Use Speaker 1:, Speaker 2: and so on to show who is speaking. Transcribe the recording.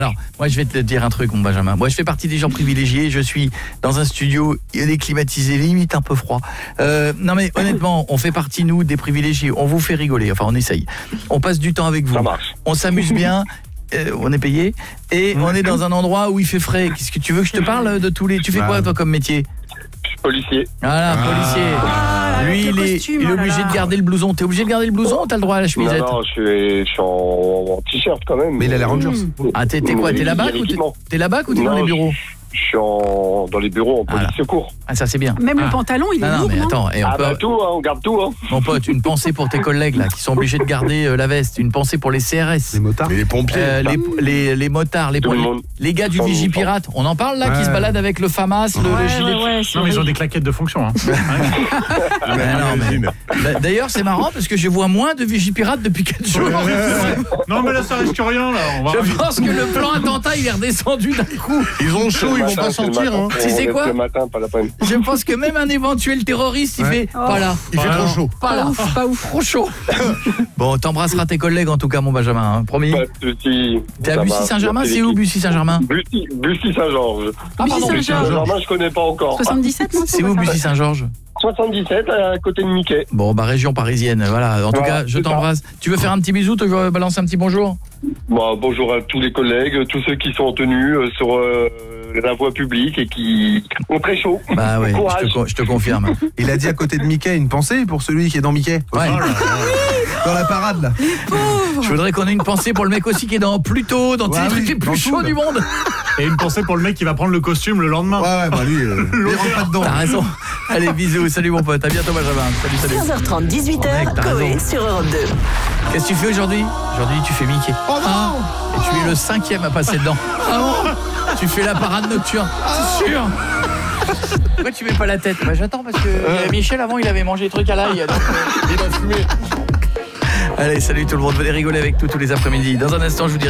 Speaker 1: Alors, moi je vais te dire un truc, mon Benjamin. Moi je fais partie des gens privilégiés, je suis dans un studio climatisé, limite un peu froid. Non mais honnêtement, on fait partie nous des privilégiés, on vous fait rigoler, enfin on essaye. On passe du temps avec vous.
Speaker 2: Ça marche.
Speaker 1: On s'amuse bien. On est payé et on est dans un endroit où il fait frais. Qu'est-ce que tu veux que je te parle de tous les... Tu fais quoi toi comme métier?
Speaker 2: Je suis policier.
Speaker 1: Voilà, policier. Lui, il est obligé de garder le blouson. T'es obligé de garder le blouson ou t'as le droit à la chemisette?
Speaker 2: Non, je suis en t-shirt quand même.
Speaker 3: Mais il a les Rangers.
Speaker 1: Ah, t'es quoi? T'es là-bas ou t'es dans les bureaux?
Speaker 2: Je suis dans les bureaux en police secours.
Speaker 1: Ah, ça c'est bien.
Speaker 4: Même le pantalon, il est lourd,
Speaker 1: mais attends, et
Speaker 2: tout, on garde tout.
Speaker 1: Mon pote, une pensée pour tes collègues là qui sont obligés de garder la veste, une pensée pour les CRS,
Speaker 3: les motards,
Speaker 5: les pompiers,
Speaker 1: les motards, les gars du Vigipirate. On en parle là qui se baladent avec le FAMAS, le gilet.
Speaker 6: Non, mais ils ont des claquettes de fonction. Hein.
Speaker 1: D'ailleurs, c'est marrant parce que je vois moins de Vigipirates depuis 4 jours.
Speaker 6: Non, mais là, ça risque rien. Là.
Speaker 1: Je pense que le plan attentat, il est redescendu d'un coup.
Speaker 5: Ils ont chaud, ils vont pas sortir. Hein.
Speaker 1: Tu sais quoi?
Speaker 2: Le matin, pas la peine.
Speaker 1: Je pense que même un éventuel terroriste, il fait pas là.
Speaker 5: Il fait trop chaud.
Speaker 1: Pas ouf, trop chaud. Bon, t'embrasseras tes collègues en tout cas, mon Benjamin. Hein. Promis.
Speaker 2: Pas de soucis.
Speaker 1: T'es à Bussy-Saint-Germain? C'est où Bussy-Saint-Germain?
Speaker 2: Bussy-Saint-Georges.
Speaker 4: Bussy-Saint-Georges,
Speaker 2: je connais pas encore.
Speaker 4: 77, non?
Speaker 1: C'est où Bussy-Saint-Georges?
Speaker 2: 77 à côté de Mickey.
Speaker 1: Bon, région parisienne, voilà. En tout cas, je t'embrasse. Tu veux faire un petit bisou? Tu veux balancer un petit bonjour?
Speaker 2: Bonjour à tous les collègues, tous ceux qui sont en tenue sur la voie publique et qui ont très chaud.
Speaker 1: Bah ouais, je te confirme.
Speaker 3: Il a dit à côté de Mickey une pensée pour celui qui est dans Mickey.
Speaker 1: Ouais.
Speaker 3: Dans la parade là.
Speaker 1: Je voudrais qu'on ait une pensée pour le mec aussi qui est dans Pluto, dans les trucs les plus chauds du monde.
Speaker 6: Et une pensée pour le mec qui va prendre le costume le lendemain.
Speaker 3: Ouais, bah lui, il rentre pas dedans.
Speaker 1: T'as raison. Allez, bisous, salut mon pote, à bientôt Benjamin. Salut.
Speaker 7: 15h30, 18h, Coé sur Europe 2.
Speaker 1: Qu'est-ce que tu fais aujourd'hui? Aujourd'hui, tu fais Mickey.
Speaker 5: Oh non.
Speaker 1: Et tu es le 5e à passer dedans. Tu fais la parade nocturne, c'est sûr. Pourquoi tu mets pas la tête? Bah j'attends parce que Michel avant il avait mangé des trucs à l'ail. Donc il a fumé. Allez, salut tout le monde, venez rigoler avec nous tous les après-midi. Dans un instant, je vous dirai